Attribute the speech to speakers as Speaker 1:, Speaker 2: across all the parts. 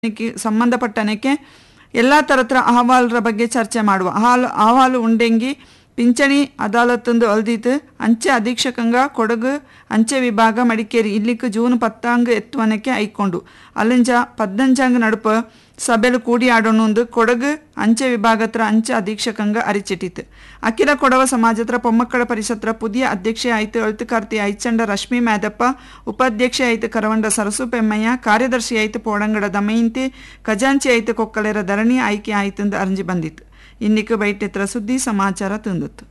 Speaker 1: ಸಂಬಂಧಪಟ್ಟನಕ್ಕೆ ಎಲ್ಲ ಥರತ್ರ ಅಹವಾಲರ ಬಗ್ಗೆ ಚರ್ಚೆ ಮಾಡುವ ಅಹವಾಲು ಉಂಡೆಂಗಿ ಪಿಂಚಣಿ ಅದಾಲತ್ತೊಂದು ಅಲ್ದಿತ್ತು ಅಂಚೆ ಅಧೀಕ್ಷಕಂಗ ಕೊಡಗು ಅಂಚೆ ವಿಭಾಗ ಮಡಿಕೇರಿ ಇಲ್ಲಿಕ್ಕೆ ಜೂನ್ 10 ಎತ್ತುವನಕ್ಕೆ ಐಕೊಂಡು ಅಲ್ಲಿಂಚ 15 ನಡುಪ ಸಭೆಲು ಕೂಡಿ ಆಡೋಣೊಂದು ಕೊಡಗು ಅಂಚೆ ವಿಭಾಗತ್ರ ಅಂಚೆ ಅಧೀಕ್ಷಕಂಗ ಅರಿಚಿಟ್ಟಿತ್ತು. ಅಖಿಲ ಕೊಡವ ಸಮಾಜತ್ರ ಪೊಮ್ಮಕ್ಕಳ ಪರಿಷತ್ರ ಪುದಿಯ ಅಧ್ಯಕ್ಷೆ ಆಯ್ತು ಎಳುತ್ತುಕಾರ್ತಿ ಐಚಂಡ ರಶ್ಮಿ ಮೇದಪ್ಪ, ಉಪಾಧ್ಯಕ್ಷೆ ಆಯ್ತು ಕರವಂಡ ಸರಸು ಪೆಮ್ಮಯ್ಯ, ಕಾರ್ಯದರ್ಶಿ ಆಯ್ತು ಪೋಡಂಗಡ ದಮಯಂತಿ, ಖಜಾಂಚಿ ಆಯ್ತು ಕೊಕ್ಕಲೆರ ಧರಣಿ ಆಯ್ಕೆ ಆಯ್ತು ಅರ್ಜಿ ಬಂದಿತ್ತು. ಇನ್ನಿಕ್ಕೆ ಬೈಟೆತ್ರ ಸುದ್ದಿ ಸಮಾಚಾರ ತಂದಿತ್ತು.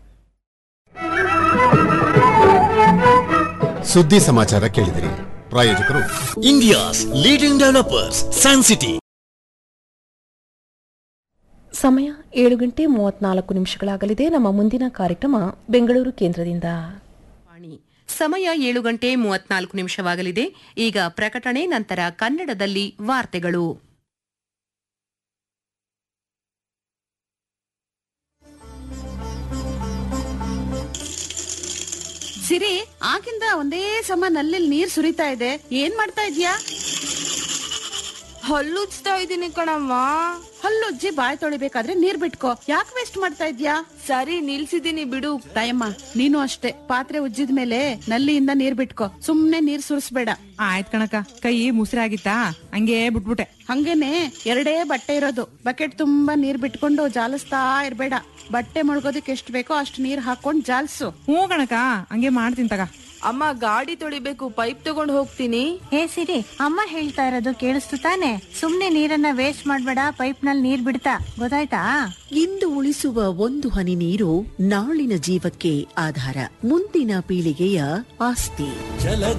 Speaker 2: ಸುದ್ದಿ ಸಮಾಚಾರ ಕೇಳಿದಿರಿ. ಪ್ರಾಯೋಜಕರು
Speaker 3: India's leading developers San city.
Speaker 4: ಸಮಯ 7:34 ನಮ್ಮ ಮುಂದಿನ ಕಾರ್ಯಕ್ರಮ ಬೆಂಗಳೂರು ಕೇಂದ್ರದಿಂದ.
Speaker 5: ಸಮಯ 7:34 ಈಗ ಪ್ರಕಟಣೆ, ನಂತರ ಕನ್ನಡದಲ್ಲಿ ವಾರ್ತೆಗಳು.
Speaker 6: ಸಿರಿ, ಆಗಿಂದ ಒಂದೇ ಸಮ ನಲ್ಲಿ ನೀರ್ ಸುರಿತಾ ಇದೆ. ಏನ್ ಮಾಡ್ತಾ ಇದ್ಯಾ?
Speaker 7: ಹಲ್ಲುಜ್ತಾ ಇದೀನಿ ಕಣಮ್ಮ.
Speaker 6: ಹಲ್ಲುಜ್ಜಿ ಬಾಯ್ ತೊಳಿಬೇಕಾದ್ರೆ ನೀರ್ ಬಿಟ್ಕೋ, ಯಾಕೆ ವೇಸ್ಟ್ ಮಾಡ್ತಾ ಇದ್ಯಾ?
Speaker 7: ಸರಿ, ನಿಲ್ಸಿದೀನಿ ಬಿಡು.
Speaker 6: ತಾಯಮ್ಮ, ನೀನು ಅಷ್ಟೇ. ಪಾತ್ರೆ ಉಜ್ಜಿದ್ಮೇಲೆ ನಲ್ಲಿಯಿಂದ ನೀರ್ ಬಿಟ್ಕೋ, ಸುಮ್ನೆ ನೀರ್ ಸುರಿಸ್ಬೇಡ.
Speaker 8: ಆಯ್ತ್ ಕಣಕ, ಕೈ ಮುಸ್ರಾಗಿತ್ತಾ ಹಂಗೆ ಬಿಟ್ಬಿಟ್ಟೆ.
Speaker 6: ಹಂಗೇನೆ 2 ಬಟ್ಟೆ ಇರೋದು, ಬಕೆಟ್ ತುಂಬಾ ನೀರ್ ಬಿಟ್ಕೊಂಡು ಜಾಲಿಸ್ತಾ ಇರ್ಬೇಡ. ಬಟ್ಟೆ ಮುಳುಗೋದಕ್ಕೆ ಎಷ್ಟು ಬೇಕೋ ಅಷ್ಟು ನೀರ್ ಹಾಕೊಂಡ್ ಜಾಲ್ಸು.
Speaker 8: ಹ್ಞೂ ಕಣಕ, ಹಂಗೆ ಮಾಡ್ತೀನಿ ತಗ.
Speaker 7: ಅಮ್ಮ, ಗಾಡಿ ತೊಳಿಬೇಕು, ಪೈಪ್ ತಗೊಂಡ್ ಹೋಗ್ತೀನಿ.
Speaker 9: ಹೇ ಸಿರಿ, ಅಮ್ಮ ಹೇಳ್ತಾ ಇರೋದು ಕೇಳಿಸ್ತು ತಾನೆ? ಸುಮ್ನೆ ನೀರನ್ನ ವೇಸ್ಟ್ ಮಾಡ್ಬೇಡ, ಪೈಪ್ ನಲ್ಲಿ ನೀರ್ ಬಿಡ್ತಾ, ಗೊತ್ತಾಯ್ತಾ?
Speaker 10: ಇಂದು ಉಳಿಸುವ ಒಂದು ಹನಿ ನೀರು ನಾಳಿನ ಜೀವಕ್ಕೆ ಆಧಾರ, ಮುಂದಿನ ಪೀಳಿಗೆಯ ಆಸ್ತಿ.